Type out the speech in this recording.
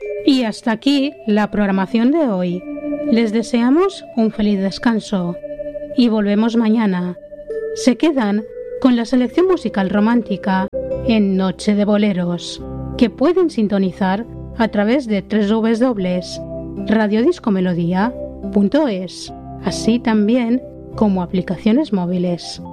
Y hasta aquí la programación de hoy. Les deseamos un feliz descanso y volvemos mañana. Se quedan con la selección musical romántica en Noche de Boleros, que pueden sintonizar a través de www.radiodiscomelodía.es, así también como aplicaciones móviles.